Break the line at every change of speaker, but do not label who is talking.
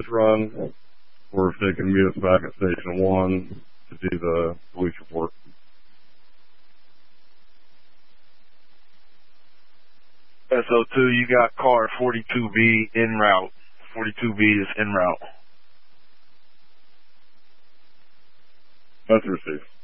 run, or if they can meet us back at Station 1 to do the police report.
SO2, you got car 42B en route. 42B is en route.
That's received.